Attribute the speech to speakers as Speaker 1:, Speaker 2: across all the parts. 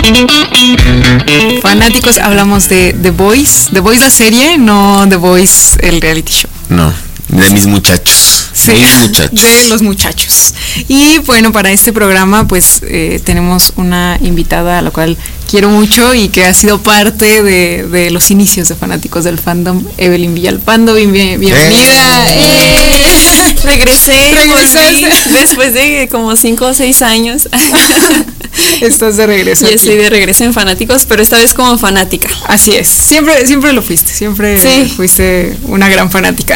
Speaker 1: Fanáticos, hablamos de The Voice. The Voice la serie, no The Voice el reality show.
Speaker 2: No, de mis muchachos.
Speaker 1: Sí,
Speaker 2: mis muchachos.
Speaker 1: De los muchachos. Y bueno, para este programa pues tenemos una invitada a la cual quiero mucho y que ha sido parte de los inicios de Fanáticos del Fandom, Evelyn Villalpando. Bienvenida.
Speaker 3: Regresé después de como 5 o 6 años.
Speaker 1: Estás de regreso.
Speaker 3: Ya estoy de regreso en Fanáticos, pero esta vez como fanática.
Speaker 1: Así es, siempre lo fuiste, fuiste una gran fanática.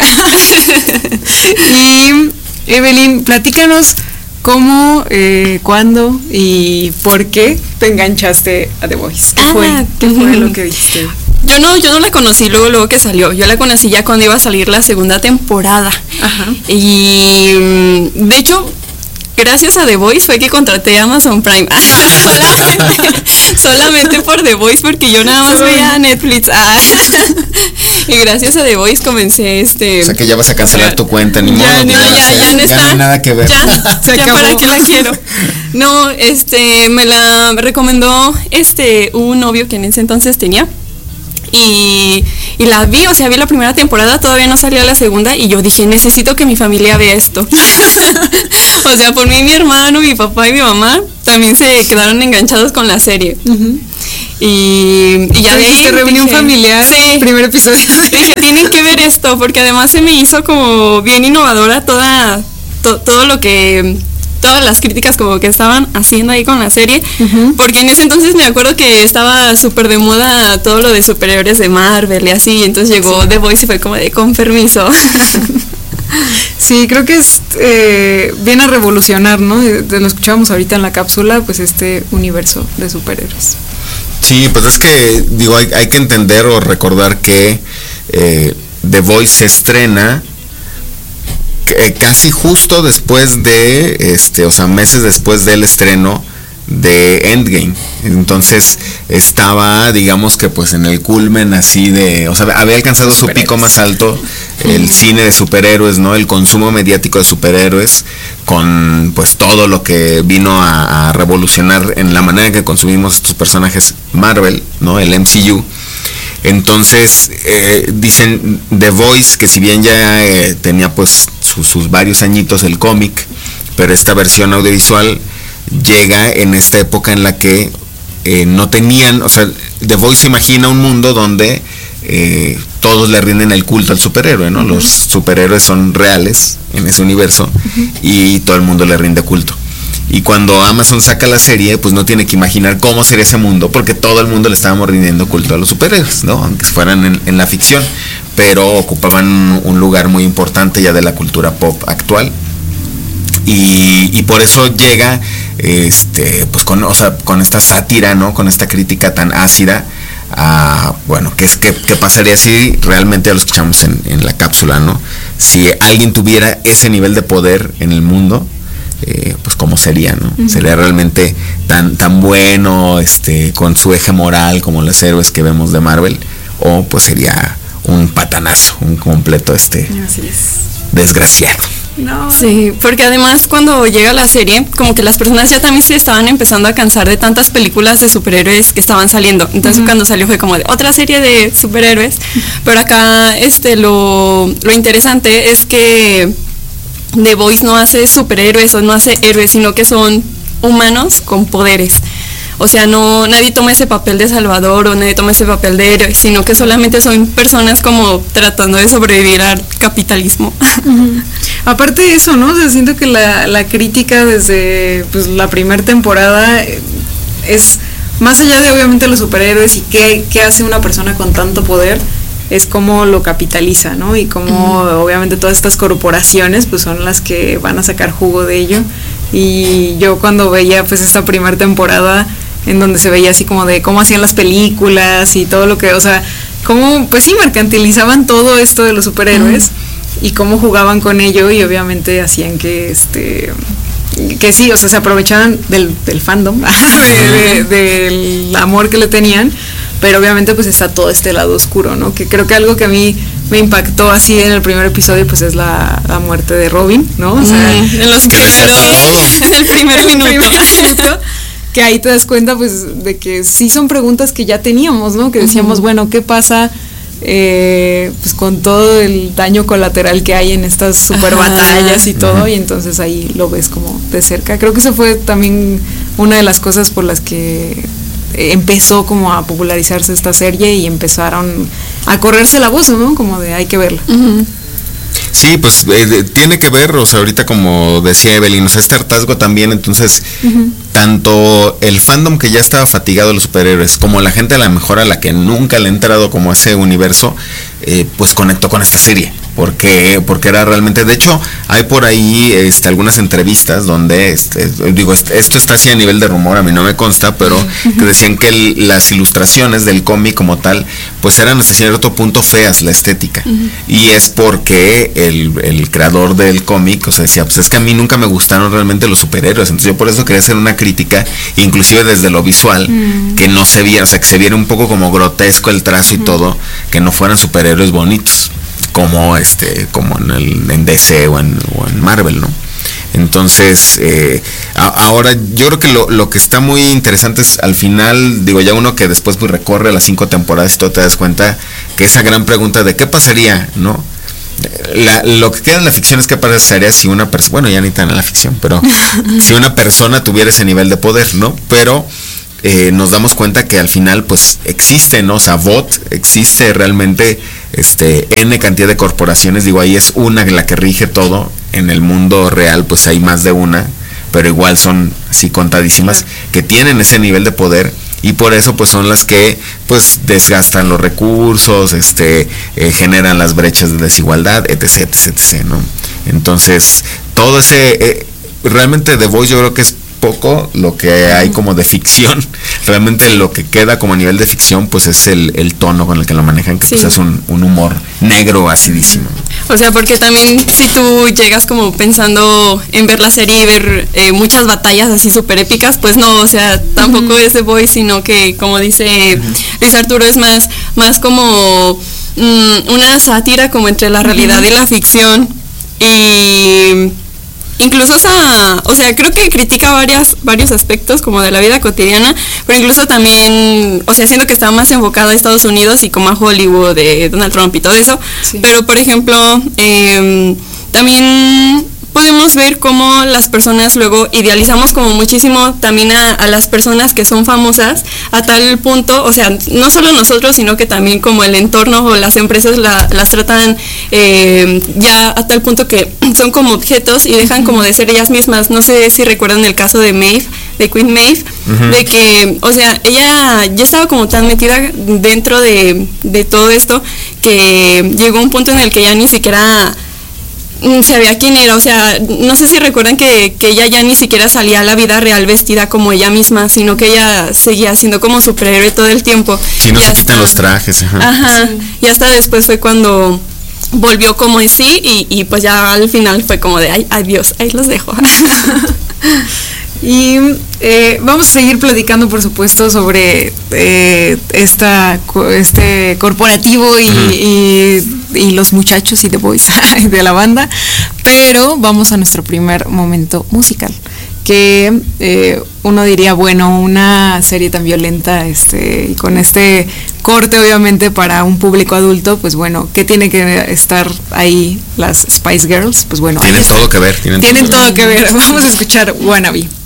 Speaker 1: Y Evelyn, platícanos cómo, cuándo y por qué te enganchaste a The Voice. ¿Qué fue lo que viste?
Speaker 3: Yo no la conocí luego que salió. Yo la conocí ya cuando iba a salir la segunda temporada. Ajá. Y de hecho, gracias a The Voice fue que contraté Amazon Prime. Solamente por The Voice, porque yo nada más veía Netflix. Y gracias a The Voice comencé
Speaker 2: O sea que ya vas a cancelar tu cuenta, ni modo.
Speaker 3: Ya no está.
Speaker 2: No hay nada que ver.
Speaker 3: Ya para qué la quiero. No, me la recomendó un novio que en ese entonces tenía. Y la vi, vi la primera temporada, todavía no salía la segunda y yo dije, necesito que mi familia vea esto. Por mí, mi hermano, mi papá y mi mamá también se quedaron enganchados con la serie. Uh-huh. Y ya de ahí
Speaker 1: reunión familiar,
Speaker 3: sí,
Speaker 1: primer episodio.
Speaker 3: Dije, tienen que ver esto, porque además se me hizo como bien innovadora todo lo que... todas las críticas como que estaban haciendo ahí con la serie, uh-huh. Porque en ese entonces me acuerdo que estaba súper de moda todo lo de superhéroes de Marvel y así, entonces llegó The Voice y fue como de con permiso.
Speaker 1: Sí, creo que viene a revolucionar, ¿no? Lo escuchábamos ahorita en la cápsula, pues este universo de superhéroes.
Speaker 2: Sí, pues es que, hay que entender o recordar que The Voice se estrena casi justo después de, meses después del estreno de Endgame. Entonces estaba, digamos que pues en el culmen así había alcanzado su pico más alto el cine de superhéroes, ¿no? El consumo mediático de superhéroes, con pues todo lo que vino a revolucionar en la manera en que consumimos estos personajes Marvel, ¿no? El MCU. Entonces dicen The Voice, que si bien ya tenía pues sus varios añitos el cómic, pero esta versión audiovisual llega en esta época en la que no tenían, The Voice imagina un mundo donde todos le rinden el culto al superhéroe, ¿no? Uh-huh. Los superhéroes son reales en ese universo, uh-huh. Y todo el mundo le rinde culto. Y cuando Amazon saca la serie, pues no tiene que imaginar cómo sería ese mundo, porque todo el mundo le estábamos rindiendo culto a los superhéroes, ¿no? Aunque fueran en la ficción, pero ocupaban un lugar muy importante ya de la cultura pop actual. Y por eso llega pues con esta sátira, ¿no? Con esta crítica tan ácida ¿qué pasaría si realmente lo escuchamos en la cápsula, ¿no? Si alguien tuviera ese nivel de poder en el mundo, pues cómo sería, ¿no? Uh-huh. Sería realmente tan bueno, con su eje moral como los héroes que vemos de Marvel, o pues sería un patanazo, un completo
Speaker 1: Así es.
Speaker 2: Desgraciado.
Speaker 3: No. Sí, porque además cuando llega la serie, como que las personas ya también se estaban empezando a cansar de tantas películas de superhéroes que estaban saliendo. Entonces uh-huh. Cuando salió fue como de otra serie de superhéroes. Pero acá lo interesante es que The Voice no hace superhéroes o no hace héroes, sino que son humanos con poderes. Nadie toma ese papel de salvador o nadie toma ese papel de héroe, sino que solamente son personas como tratando de sobrevivir al capitalismo.
Speaker 1: Uh-huh. Aparte de eso, ¿no? Siento que la crítica desde pues, la primera temporada es más allá de obviamente los superhéroes y qué hace una persona con tanto poder, es cómo lo capitaliza, ¿no? Y cómo uh-huh. Obviamente todas estas corporaciones pues son las que van a sacar jugo de ello. Y yo cuando veía pues esta primera temporada en donde se veía así como de cómo hacían las películas y todo lo que, cómo pues sí mercantilizaban todo esto de los superhéroes uh-huh. Y cómo jugaban con ello y obviamente hacían que sí, se aprovechaban del fandom, del amor que le tenían, pero obviamente pues está todo este lado oscuro, ¿no? Que creo que algo que a mí me impactó así en el primer episodio pues es la muerte de Robin, ¿no?
Speaker 3: En los primeros, en el primer minuto.
Speaker 1: que ahí te das cuenta pues de que sí son preguntas que ya teníamos, ¿no? Que decíamos, bueno, ¿qué pasa pues con todo el daño colateral que hay en estas super batallas y todo? Y entonces ahí lo ves como de cerca. Creo que esa fue también una de las cosas por las que empezó como a popularizarse esta serie y empezaron a correrse la voz, ¿no? Como de hay que verla.
Speaker 2: Sí, pues tiene que ver, o sea, ahorita como decía Evelyn, o sea, este hartazgo también, entonces, tanto el fandom que ya estaba fatigado de los superhéroes, como la gente a la mejor a la que nunca le ha entrado como a ese universo, pues conectó con esta serie, porque era realmente, de hecho, hay por ahí algunas entrevistas donde, esto está así a nivel de rumor, a mí no me consta, pero que decían que las ilustraciones del cómic como tal, pues eran hasta cierto punto feas, la estética, y es porque el creador del cómic, o sea, decía, pues es que a mí nunca me gustaron realmente los superhéroes, entonces yo por eso quería hacer una crítica, inclusive desde lo visual, que no se viera, o sea, que se viera un poco como grotesco el trazo y todo, que no fueran superhéroes bonitos, como en DC o en Marvel, ¿no? Entonces, ahora yo creo que lo que está muy interesante es al final, digo, ya uno que después pues recorre las 5 temporadas y todo, te das cuenta que esa gran pregunta de qué pasaría, ¿no? Lo que queda en la ficción es qué pasaría si una persona, bueno, ya ni tan en la ficción, pero si una persona tuviera ese nivel de poder, ¿no? Pero nos damos cuenta que al final pues existe, ¿no? O sea, BOT existe realmente, N cantidad de corporaciones, digo, ahí es una la que rige todo. En el mundo real pues hay más de una, pero igual son así contadísimas, que tienen ese nivel de poder, y por eso pues son las que pues desgastan los recursos, generan las brechas de desigualdad, etc, ¿no? Entonces, todo ese, realmente The Voice yo creo que es poco lo que hay como de ficción. Realmente lo que queda como a nivel de ficción pues es el tono con el que lo manejan, que pues es un humor negro acidísimo.
Speaker 3: O sea, porque también si tú llegas como pensando en ver la serie y ver muchas batallas así súper épicas, pues no, o sea, tampoco es The Voice, sino que como dice Luis Arturo, es más como una sátira como entre la realidad y la ficción. Y incluso o sea, creo que critica varios aspectos como de la vida cotidiana, pero incluso también, o sea, siento que está más enfocado a Estados Unidos y como a Hollywood de Donald Trump y todo eso. Sí. Pero por ejemplo, también podemos ver cómo las personas luego idealizamos como muchísimo también a las personas que son famosas, a tal punto, o sea, no solo nosotros, sino que también como el entorno o las empresas las tratan ya a tal punto que son como objetos y dejan como de ser ellas mismas. No sé si recuerdan el caso de Maeve, de Queen Maeve, de que, o sea, ella ya estaba como tan metida dentro de todo esto que llegó un punto en el que ya ni siquiera sabía quién era, o sea, no sé si recuerdan que ella ya ni siquiera salía a la vida real vestida como ella misma, sino que ella seguía siendo como superhéroe todo el tiempo.
Speaker 2: Sí, no se quitan los trajes.
Speaker 3: Ajá, sí. Y hasta después fue cuando volvió como en sí y pues ya al final fue como de, ay, adiós, ahí los dejo.
Speaker 1: Y vamos a seguir platicando, por supuesto, sobre este corporativo y los muchachos y The Voice de la banda, pero vamos a nuestro primer momento musical, que uno diría, bueno, una serie tan violenta y con este corte obviamente para un público adulto, pues bueno, ¿qué tiene que estar ahí las Spice Girls? Pues bueno,
Speaker 2: tienen todo que ver.
Speaker 1: Tienen todo que ver. Vamos a escuchar Wannabe.